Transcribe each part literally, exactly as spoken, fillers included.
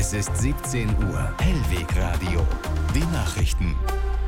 Es ist siebzehn Uhr. Hellweg Radio. Die Nachrichten.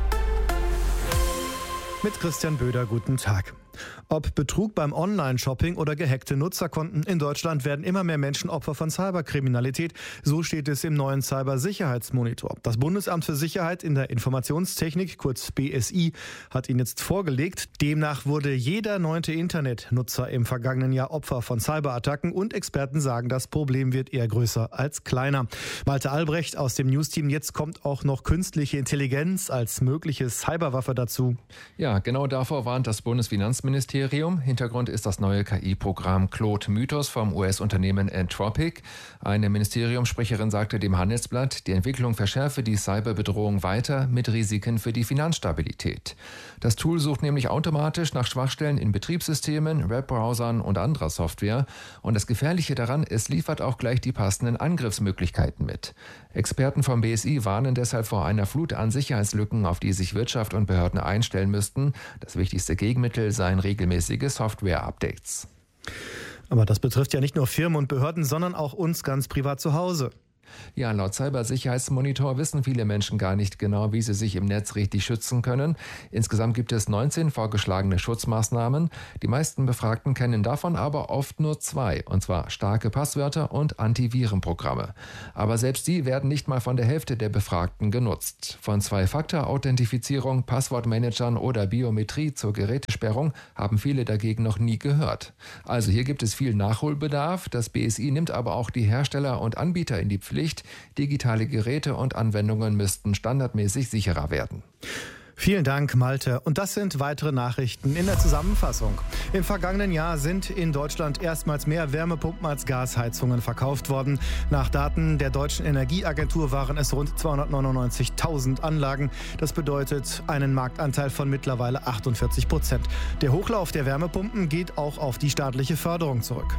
Mit Christian Böder, guten Tag. Ob Betrug beim Online-Shopping oder gehackte Nutzerkonten, in Deutschland werden immer mehr Menschen Opfer von Cyberkriminalität. So steht es im neuen Cybersicherheitsmonitor. Das Bundesamt für Sicherheit in der Informationstechnik, kurz B S I, hat ihn jetzt vorgelegt. Demnach wurde jeder neunte Internetnutzer im vergangenen Jahr Opfer von Cyberattacken und Experten sagen, das Problem wird eher größer als kleiner. Malte Albrecht aus dem Newsteam. Jetzt kommt auch noch künstliche Intelligenz als mögliche Cyberwaffe dazu. Ja, genau davor warnt das Bundesfinanzministerium. Hintergrund ist das neue K I-Programm Claude Mythos vom U S-Unternehmen Anthropic. Eine Ministeriumssprecherin sagte dem Handelsblatt, die Entwicklung verschärfe die Cyberbedrohung weiter mit Risiken für die Finanzstabilität. Das Tool sucht nämlich automatisch nach Schwachstellen in Betriebssystemen, Webbrowsern und anderer Software. Und das Gefährliche daran, es liefert auch gleich die passenden Angriffsmöglichkeiten mit. Experten vom B S I warnen deshalb vor einer Flut an Sicherheitslücken, auf die sich Wirtschaft und Behörden einstellen müssten. Das wichtigste Gegenmittel seien regelmäßige Software-Updates. Aber das betrifft ja nicht nur Firmen und Behörden, sondern auch uns ganz privat zu Hause. Ja, laut Cybersicherheitsmonitor wissen viele Menschen gar nicht genau, wie sie sich im Netz richtig schützen können. Insgesamt gibt es neunzehn vorgeschlagene Schutzmaßnahmen. Die meisten Befragten kennen davon aber oft nur zwei, und zwar starke Passwörter und Antivirenprogramme. Aber selbst die werden nicht mal von der Hälfte der Befragten genutzt. Von Zwei-Faktor-Authentifizierung, Passwortmanagern oder Biometrie zur Gerätesperrung haben viele dagegen noch nie gehört. Also hier gibt es viel Nachholbedarf. Das B S I nimmt aber auch die Hersteller und Anbieter in die Pflicht. Digitale Geräte und Anwendungen müssten standardmäßig sicherer werden. Vielen Dank, Malte. Und das sind weitere Nachrichten in der Zusammenfassung. Im vergangenen Jahr sind in Deutschland erstmals mehr Wärmepumpen als Gasheizungen verkauft worden. Nach Daten der Deutschen Energieagentur waren es rund zweihundertneunundneunzigtausend Anlagen. Das bedeutet einen Marktanteil von mittlerweile achtundvierzig Prozent. Der Hochlauf der Wärmepumpen geht auch auf die staatliche Förderung zurück.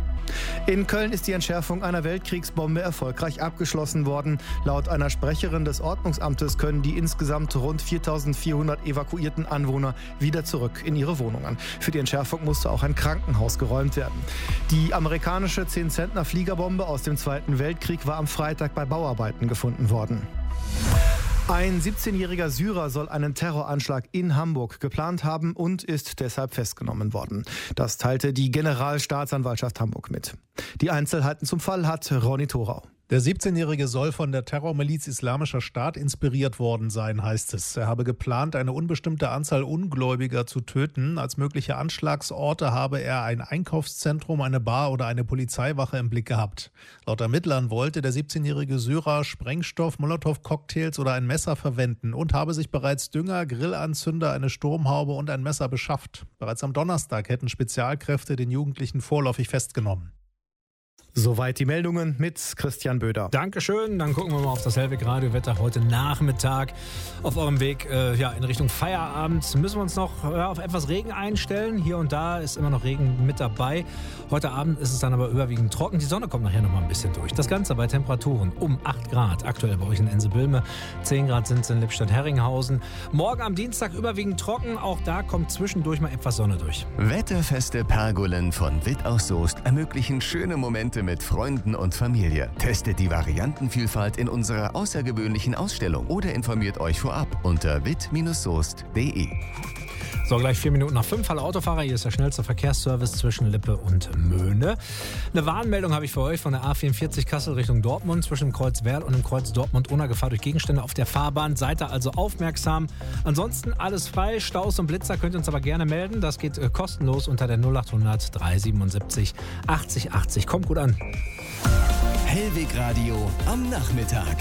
In Köln ist die Entschärfung einer Weltkriegsbombe erfolgreich abgeschlossen worden. Laut einer Sprecherin des Ordnungsamtes können die insgesamt rund viertausendvierhundert evakuierten Anwohner wieder zurück in ihre Wohnungen. Für die Entschärfung musste auch ein Krankenhaus geräumt werden. Die amerikanische zehn-Zentner-Fliegerbombe aus dem Zweiten Weltkrieg war am Freitag bei Bauarbeiten gefunden worden. Ein siebzehnjähriger Syrer soll einen Terroranschlag in Hamburg geplant haben und ist deshalb festgenommen worden. Das teilte die Generalstaatsanwaltschaft Hamburg mit. Die Einzelheiten zum Fall hat Ronny Thorau. Der siebzehnjährige soll von der Terrormiliz Islamischer Staat inspiriert worden sein, heißt es. Er habe geplant, eine unbestimmte Anzahl Ungläubiger zu töten. Als mögliche Anschlagsorte habe er ein Einkaufszentrum, eine Bar oder eine Polizeiwache im Blick gehabt. Laut Ermittlern wollte der siebzehnjährige Syrer Sprengstoff, Molotow-Cocktails oder ein Messer verwenden und habe sich bereits Dünger, Grillanzünder, eine Sturmhaube und ein Messer beschafft. Bereits am Donnerstag hätten Spezialkräfte den Jugendlichen vorläufig festgenommen. Soweit die Meldungen mit Christian Böder. Dankeschön. Dann gucken wir mal auf das Hellweg Radio-Wetter heute Nachmittag. Auf eurem Weg äh, ja, in Richtung Feierabend müssen wir uns noch äh, auf etwas Regen einstellen. Hier und da ist immer noch Regen mit dabei. Heute Abend ist es dann aber überwiegend trocken. Die Sonne kommt nachher noch mal ein bisschen durch. Das Ganze bei Temperaturen um acht Grad. Aktuell bei euch in Ense-Bilme. zehn Grad sind es in Lippstadt-Herringhausen. Morgen am Dienstag überwiegend trocken. Auch da kommt zwischendurch mal etwas Sonne durch. Wetterfeste Pergolen von Witt aus Soest ermöglichen schöne Momente mit Freunden und Familie. Testet die Variantenvielfalt in unserer außergewöhnlichen Ausstellung oder informiert euch vorab unter witt Bindestrich soest punkt de. So, gleich vier Minuten nach fünf. Hallo Autofahrer, hier ist der schnellste Verkehrsservice zwischen Lippe und Möhne. Eine Warnmeldung habe ich für euch von der A vierundvierzig Kassel Richtung Dortmund. Zwischen dem Kreuz Werl und dem Kreuz Dortmund ohne Gefahr durch Gegenstände auf der Fahrbahn. Seid da also aufmerksam. Ansonsten alles frei. Staus und Blitzer könnt ihr uns aber gerne melden. Das geht äh, kostenlos unter der null achthundert dreihundertsiebenundsiebzig achtzig achtzig. Kommt gut an. Hellweg Radio am Nachmittag.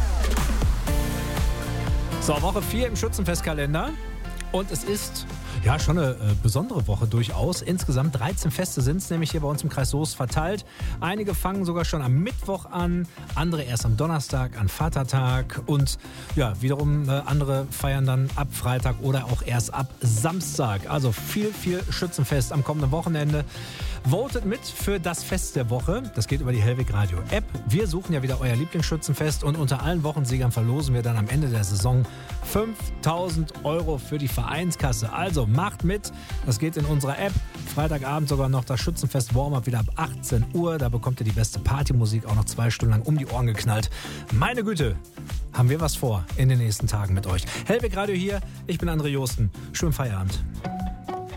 So, Woche vier im Schützenfestkalender. Und es ist ja schon eine äh, besondere Woche durchaus. Insgesamt dreizehn Feste sind es nämlich hier bei uns im Kreis Soest verteilt. Einige fangen sogar schon am Mittwoch an, andere erst am Donnerstag, an Vatertag. Und ja, wiederum äh, andere feiern dann ab Freitag oder auch erst ab Samstag. Also viel, viel Schützenfest am kommenden Wochenende. Votet mit für das Fest der Woche. Das geht über die Hellweg Radio App. Wir suchen ja wieder euer Lieblingsschützenfest und unter allen Wochensiegern verlosen wir dann am Ende der Saison fünftausend Euro für die Vereinskasse. Also Also macht mit. Das geht in unserer App. Freitagabend sogar noch das Schützenfest Warm-Up wieder ab achtzehn Uhr. Da bekommt ihr die beste Partymusik auch noch zwei Stunden lang um die Ohren geknallt. Meine Güte, haben wir was vor in den nächsten Tagen mit euch. Hellweg Radio hier. Ich bin André Josten. Schönen Feierabend.